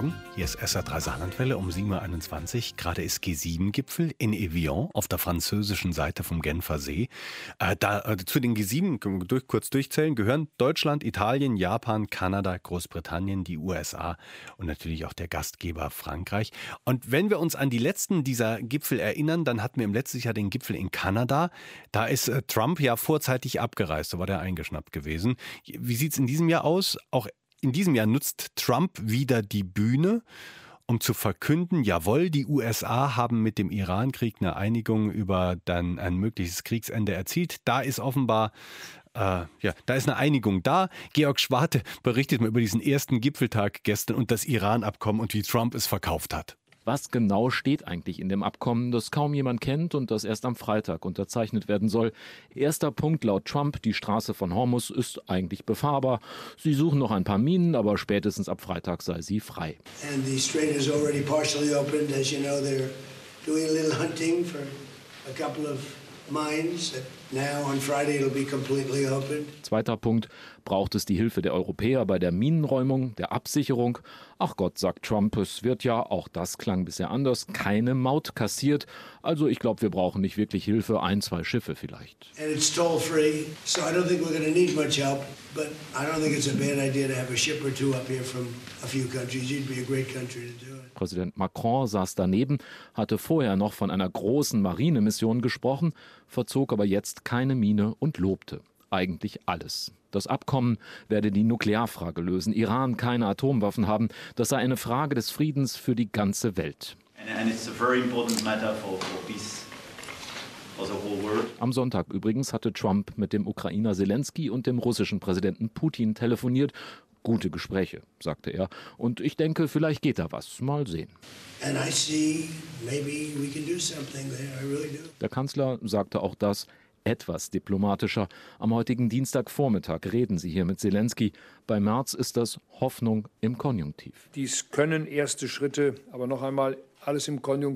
Morgen, hier ist SR3 Saarlandwelle um 7:21 Uhr. Gerade ist G7-Gipfel in Evian auf der französischen Seite vom Genfer See. Zu den G7, können wir kurz durchzählen, gehören Deutschland, Italien, Japan, Kanada, Großbritannien, die USA und natürlich auch der Gastgeber Frankreich. Und wenn wir uns an die letzten dieser Gipfel erinnern, dann hatten wir im letzten Jahr den Gipfel in Kanada. Da ist Trump ja vorzeitig abgereist, da war der eingeschnappt gewesen. Wie sieht es in diesem Jahr aus? Auch in diesem Jahr nutzt Trump wieder die Bühne, um zu verkünden, jawohl, die USA haben mit dem Iran-Krieg eine Einigung über dann ein mögliches Kriegsende erzielt. Da ist offenbar, da ist eine Einigung da. Georg Schwarte berichtet mal über diesen ersten Gipfeltag gestern und das Iran-Abkommen und wie Trump es verkauft hat. Was genau steht eigentlich in dem Abkommen, das kaum jemand kennt und das erst am Freitag unterzeichnet werden soll? Erster Punkt laut Trump, die Straße von Hormuz ist eigentlich befahrbar. Sie suchen noch ein paar Minen, aber spätestens ab Freitag sei sie frei. And the strait is already partially opened. As you know, they're doing a little hunting for a couple of mines. Now on Friday it'll be completely open. Zweiter Punkt, braucht es die Hilfe der Europäer bei der Minenräumung, der Absicherung? Ach Gott, sagt Trump, es wird ja, auch das klang bisher anders, keine Maut kassiert. Also ich glaube, wir brauchen nicht wirklich Hilfe, 1, 2 Schiffe vielleicht. And it's toll free, so I don't think we're going to need much help. But I don't think it's a bad idea to have a ship or two up here from a few countries. You'd be a great country to do it. Präsident Macron saß daneben, hatte vorher noch von einer großen Marinemission gesprochen, verzog aber jetzt keine Miene und lobte eigentlich alles. Das Abkommen werde die Nuklearfrage lösen, Iran keine Atomwaffen haben, das sei eine Frage des Friedens für die ganze Welt. Am Sonntag übrigens hatte Trump mit dem Ukrainer Selensky und dem russischen Präsidenten Putin telefoniert. Gute Gespräche, sagte er. Und ich denke, vielleicht geht da was. Mal sehen. Der Kanzler sagte auch das etwas diplomatischer. Am heutigen Dienstagvormittag reden sie hier mit Selensky. Bei Merz ist das Hoffnung im Konjunktiv. Dies können erste Schritte, aber noch einmal alles im Konjunktiv.